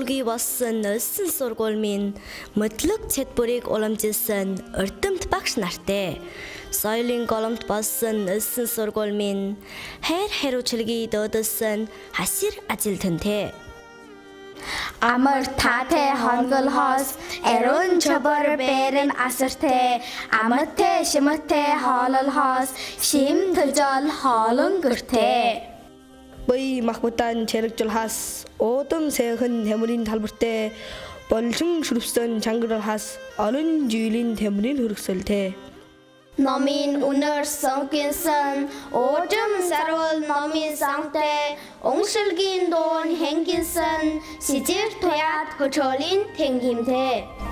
улги болсон өлсөн сургууль мөдлөг цэдбүрийг уламжилсан өрдөмт багш нартай. Соёлын голомт болсон өлсөн сургууль хайр хариуцлагыг дөдөлсөн хасир ажилтнтэй. Амар таатэ хонголхоос эрүүн чөбөр бэрэн асартэй аматэ шиматэ хоололхоос шим төжөл хоолон гөртэй. Бой махбутан чэрэгжүүлхаас уудам сайхан тэмрийн талбартай болжин шүрвсэн чангарахаас олон жилийн тэмрийн хөргсөлтэй. Номын үнэр сонгинсан уудам сарвал номын сангтэй өнгөшөлгийн дуун хэнгинсан сижир туяат хөчөлийн тэнгимтэй.